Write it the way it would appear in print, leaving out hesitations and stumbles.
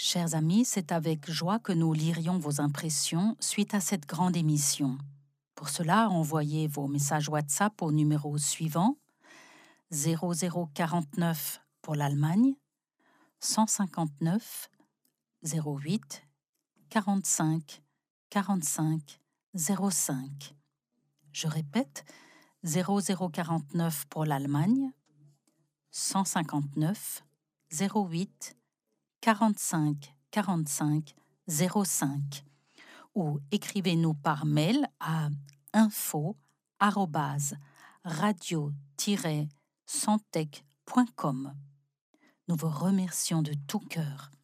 Chers amis, c'est avec joie que nous lirions vos impressions suite à cette grande émission. Pour cela, envoyez vos messages WhatsApp au numéro suivant 0049 pour l'Allemagne, 159 08 45 45 05. Je répète, 0049 pour l'Allemagne, 159 08 45 45 05 ou écrivez-nous par mail à info@radio-santec.com. Nous vous remercions de tout cœur.